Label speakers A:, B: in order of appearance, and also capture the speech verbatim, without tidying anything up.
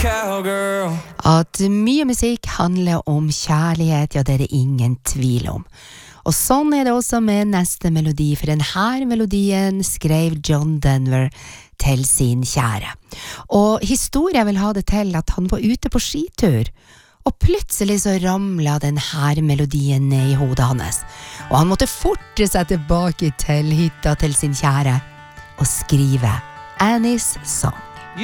A: cowgirl.
B: At mye musikk handler om kjærlighet, ja, det er det ingen tvil om. Og sånn er det også med neste melodi, for denne melodien skrev John Denver til sin kjære. Og historien vil ha det til at han var ute på skitur, og plutselig så ramlet denne melodien ned i hodet hans. Og han måtte forte seg tilbake til hytta til sin kjære og skrive Annie's Song.